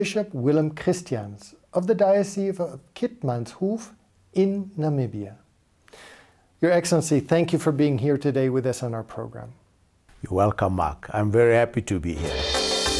Bishop Willem Christians of the Diocese of Keetmanshoef in Namibia. Your Excellency, thank you for being here today with us on our program. You're welcome, Mark. I'm very happy to be here.